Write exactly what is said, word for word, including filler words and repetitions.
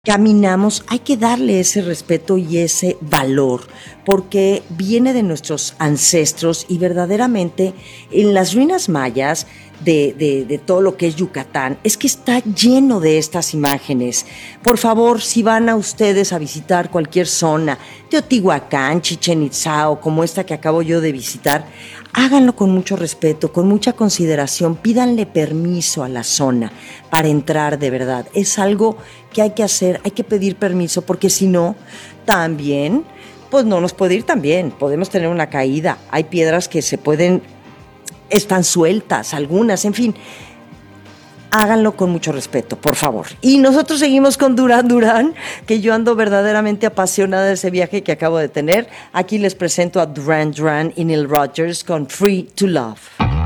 caminamos, hay que darle ese respeto y ese valor, porque viene de nuestros ancestros y verdaderamente en las ruinas mayas de, de, de todo lo que es Yucatán, es que está lleno de estas imágenes. Por favor, si van a ustedes a visitar cualquier zona, Teotihuacán, Chichén Itzá o como esta que acabo yo de visitar, háganlo con mucho respeto, con mucha consideración, pídanle permiso a la zona para entrar de verdad. Es algo que hay que hacer, hay que pedir permiso, porque si no, también, pues no nos puede ir tan bien, podemos tener una caída, hay piedras que se pueden, están sueltas, algunas, en fin. Háganlo con mucho respeto, por favor. Y nosotros seguimos con Duran Duran, que yo ando verdaderamente apasionada de ese viaje que acabo de tener. Aquí les presento a Duran Duran y Neil Rogers con Free to Love.